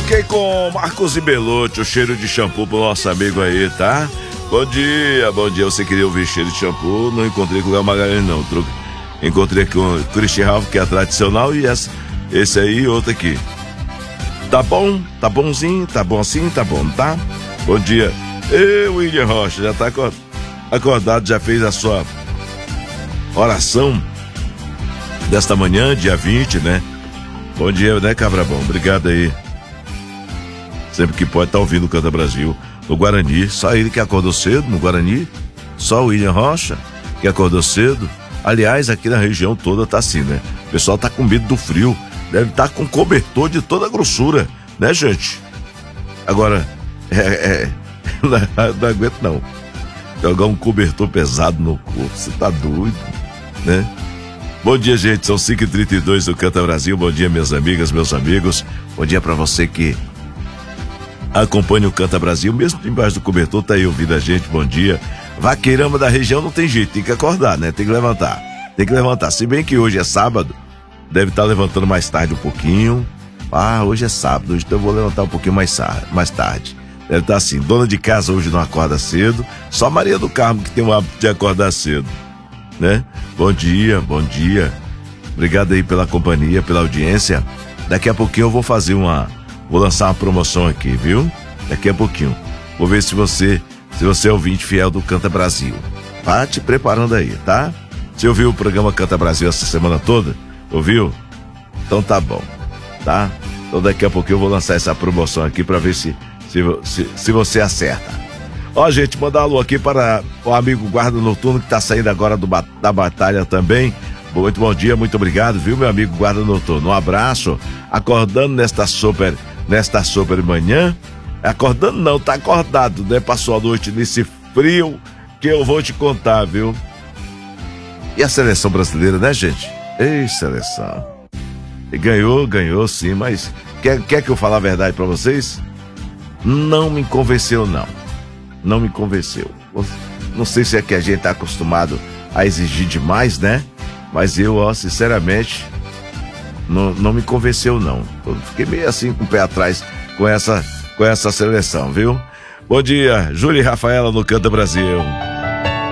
Fiquei com Marcos e Belotti, o cheiro de shampoo pro nosso amigo aí, tá? Bom dia. Você queria ouvir cheiro de shampoo? Não encontrei com o Léo Magalhães, não. Encontrei com o Christian Ralph, que é a tradicional, e esse aí e outro aqui. Tá bom? Tá bonzinho? Tá bom assim? Tá bom, tá? Bom dia. Ei, William Rocha, já tá acordado, já fez a sua oração desta manhã, dia 20, né? Bom dia, né, Cabra Bom? Obrigado aí. Sempre que pode tá ouvindo o Canta Brasil no Guarani. Só ele que acordou cedo no Guarani. Só o William Rocha que acordou cedo. Aliás, aqui na região toda tá assim, né? O pessoal tá com medo do frio. Deve estar com cobertor de toda a grossura, né, gente? Agora, não aguento não. Jogar um cobertor pesado no corpo, você tá doido, né? Bom dia, gente, são 5h32 do Canta Brasil. Bom dia, minhas amigas, meus amigos. Bom dia pra você que acompanha o Canta Brasil, mesmo embaixo do cobertor, tá aí ouvindo a gente. Bom dia. Vaqueirama da região não tem jeito, tem que acordar, né? Tem que levantar. Se bem que hoje é sábado, deve estar levantando mais tarde um pouquinho. Hoje é sábado, hoje então eu vou levantar um pouquinho mais tarde. Deve estar assim, dona de casa hoje não acorda cedo, só Maria do Carmo que tem o hábito de acordar cedo, né? Bom dia. Obrigado aí pela companhia, pela audiência. Daqui a pouquinho eu vou lançar uma promoção aqui, viu? Daqui a pouquinho. Vou ver se você é ouvinte fiel do Canta Brasil. Vá te preparando aí, tá? Você ouviu o programa Canta Brasil essa semana toda? Ouviu? Então tá bom, tá? Então daqui a pouquinho eu vou lançar essa promoção aqui pra ver se você acerta. Ó, gente, mandar um alô aqui para o amigo Guarda Noturno que tá saindo agora da batalha também. Muito bom dia, muito obrigado, viu, meu amigo Guarda Noturno? Um abraço. Acordando nesta super manhã. Acordando não, tá acordado, né? Passou a noite nesse frio que eu vou te contar, viu? E a seleção brasileira, né, gente? Ei, seleção. E ganhou sim, mas quer que eu fale a verdade pra vocês? Não me convenceu, não. Não me convenceu. Não sei se é que a gente tá acostumado a exigir demais, né? Mas eu, sinceramente, não me convenceu, não. Eu fiquei meio assim com o pé atrás com essa seleção, viu? Bom dia, Júlia e Rafaela no Canta Brasil.